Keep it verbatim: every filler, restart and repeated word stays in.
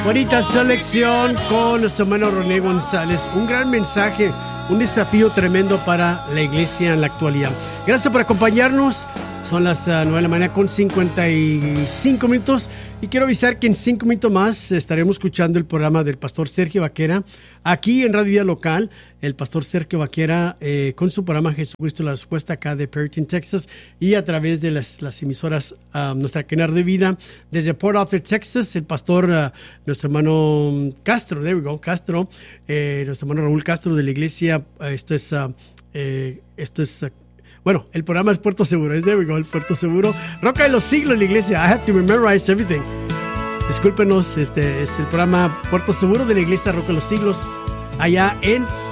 Bonita selección con nuestro hermano René González. Un gran mensaje, un desafío tremendo para la iglesia en la actualidad. Gracias por acompañarnos. Son las uh, nueve de la mañana con cincuenta y cinco minutos. Y quiero avisar que en cinco minutos más estaremos escuchando el programa del pastor Sergio Vaquera aquí en Radio Vida Local. El pastor Sergio Vaquera eh, con su programa Jesucristo la Respuesta acá de Perryton, Texas, y a través de las, las emisoras uh, Nuestra Cadena de Vida desde Port Arthur, Texas. El pastor, uh, nuestro hermano Castro, there we go, Castro, eh, nuestro hermano Raúl Castro de la iglesia. Uh, esto es, uh, eh, esto es uh, Bueno, el programa es Puerto Seguro. Es there we go, el Puerto Seguro. Roca de los Siglos, la iglesia. I have to memorize everything. Discúlpenos, este es el programa Puerto Seguro de la iglesia Roca de los Siglos, allá en